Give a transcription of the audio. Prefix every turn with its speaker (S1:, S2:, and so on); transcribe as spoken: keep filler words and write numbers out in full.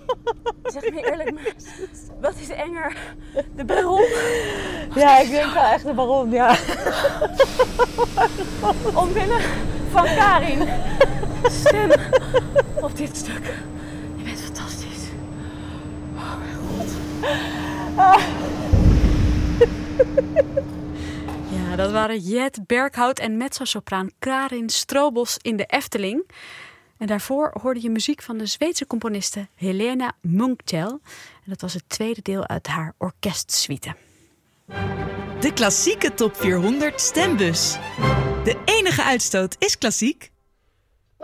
S1: Zeg me eerlijk, maar wat is enger? De baron?
S2: Ja, ik denk wel echt de baron, ja.
S1: Omwille van Karin. Stem op dit stuk. Je bent fantastisch. Oh mijn god. Ah. Ja, dat waren Jet Berghout en mezzosopraan Karin Strobos in de Efteling. En daarvoor hoorde je muziek van de Zweedse componiste Helena Munktell. En dat was het tweede deel uit haar orkestsuite.
S3: De klassieke top vierhonderd stembus. De enige uitstoot is klassiek.